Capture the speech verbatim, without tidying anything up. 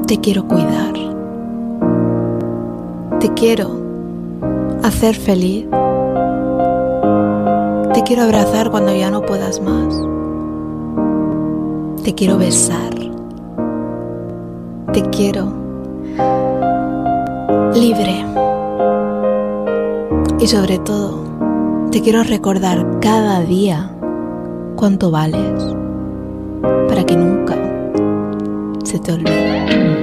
Te quiero cuidar. Te quiero hacer feliz. Te quiero abrazar cuando ya no puedas más. Te quiero besar. Te quiero libre. Y sobre todo, te quiero recordar cada día cuánto vales, para que nunca se te olvide.